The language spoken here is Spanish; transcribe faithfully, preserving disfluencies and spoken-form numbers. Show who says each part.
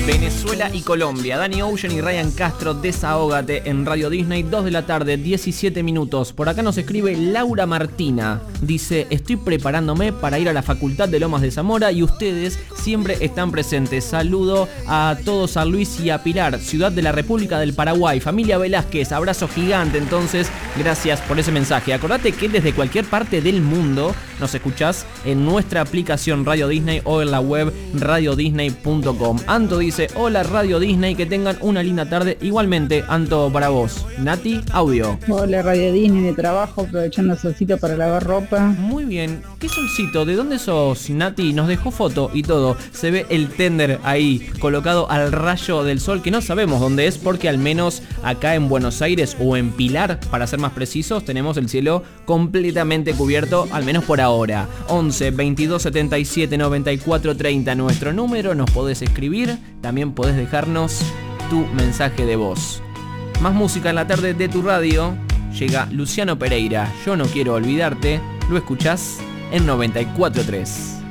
Speaker 1: Venezuela y Colombia. Danny Ocean y Ryan Castro, Desahógate en Radio Disney, dos de la tarde, diecisiete minutos. Por acá nos escribe Laura Martina. Dice, estoy preparándome para ir a la Facultad de Lomas de Zamora y ustedes siempre están presentes. Saludo a todos, a Luis y a Pilar, ciudad de la República del Paraguay. Familia Velázquez, abrazo gigante. Entonces, gracias por ese mensaje. Acordate que desde cualquier parte del mundo nos escuchás en nuestra aplicación Radio Disney o en la web radio disney punto com. Anto dice, hola Radio Disney, que tengan una linda tarde. Igualmente, Anto, para vos. Nati, audio.
Speaker 2: Hola Radio Disney, de trabajo, aprovechando el solcito para lavar ropa.
Speaker 1: Muy bien. ¿Qué solcito? ¿De dónde sos, Nati? Nos dejó foto y todo. Se ve el tender ahí, colocado al rayo del sol, que no sabemos dónde es, porque al menos acá en Buenos Aires o en Pilar, para ser más precisos, tenemos el cielo completamente cubierto, al menos por ahora. once, veintidós, setenta y siete, noventa y cuatro, treinta, nuestro número, nos podés escribir, también podés dejarnos tu mensaje de voz. Más música en la tarde de tu radio. Llega Luciano Pereira, Yo no quiero olvidarte. Lo escuchás en noventa y cuatro punto tres.